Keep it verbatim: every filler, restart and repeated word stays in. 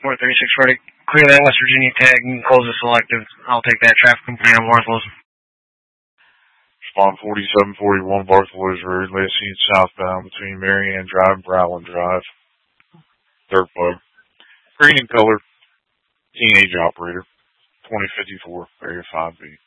four thirty-six ready. Clear that West Virginia tag and close the selective. I'll take that traffic complaint on Barthel's. Spawn forty-seven forty-one Barthel's Road, last seen southbound between Marianne Drive and Browland Drive. Dirt bug. Green in color. Teenage operator. twenty fifty-four, area five B.